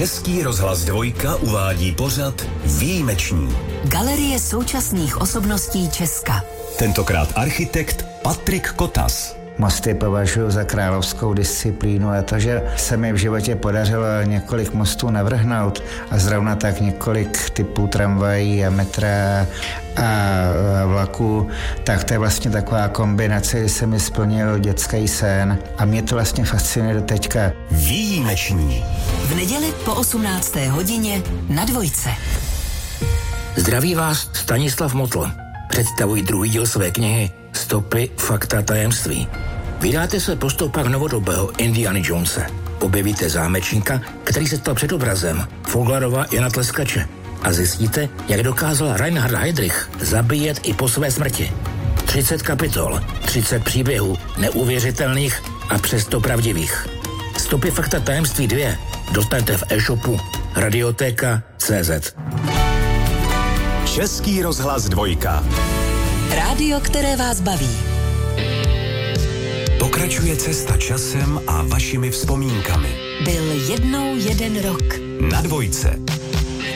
Český rozhlas Dvojka uvádí pořad Výjimeční. Galerie současných osobností Česka. Tentokrát architekt Patrik Kotas. Mosty považuji za královskou disciplínu a to, že se mi v životě podařilo několik mostů navrhnout a zrovna tak několik typů tramvají a metra a vlaků, tak to je vlastně taková kombinace, kdy se mi splnil dětský sen a mě to vlastně fascinuje do teďka. Výjimeční. V neděli po 18. hodině na Dvojce. Zdraví vás Stanislav Motl. Představuji druhý díl své knihy Stopy, fakta, tajemství. Vydáte se po stopách novodobého Indiana Jonese. Objevíte zámečníka, který se stal předobrazem Foglarova Jana Tleskače a zjistíte, jak dokázal Reinhard Heydrich zabíjet i po své smrti. 30 kapitol, 30 příběhů, neuvěřitelných a přesto pravdivých. Stopy, fakta, tajemství 2 dostanete v e-shopu Radiotéka.cz. Český rozhlas Dvojka. Rádio, které vás baví. Pokračuje cesta časem a vašimi vzpomínkami. Byl jednou jeden rok. Na Dvojce.